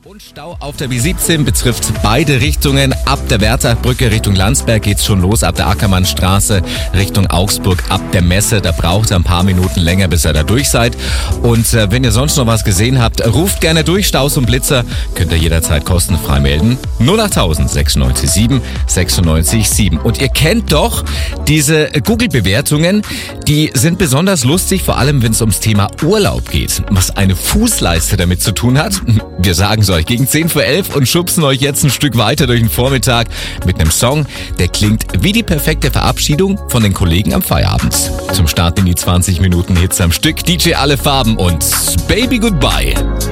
Und Stau auf der B17 betrifft beide Richtungen. Ab der Wärterbrücke Richtung Landsberg geht's schon los, ab der Ackermannstraße Richtung Augsburg, ab der Messe. Da braucht ihr ein paar Minuten länger, bis ihr da durch seid. Und wenn ihr sonst noch was gesehen habt, ruft gerne durch. Staus und Blitzer könnt ihr jederzeit kostenfrei melden. 08000 96 7 96 7. Und ihr kennt doch diese Google-Bewertungen, die sind besonders lustig, vor allem wenn es ums Thema Urlaub geht. Was eine Fußleiste damit zu tun hat, wir sagen es euch gegen 10 vor 11 und schubsen euch jetzt ein Stück weiter durch den Vormittag mit einem Song, der klingt wie die perfekte Verabschiedung von den Kollegen am Feierabend. Zum Start in die 20 Minuten Hits am Stück, DJ Alle Farben und Baby Goodbye.